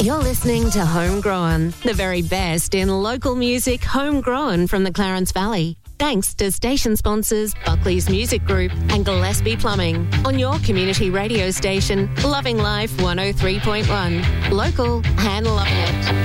You're listening to Homegrown, the very best in local music homegrown from the Clarence Valley. Thanks to station sponsors Buckley's Music Group and Gillespie Plumbing on your community radio station, Loving Life 103.1. Local and loving it.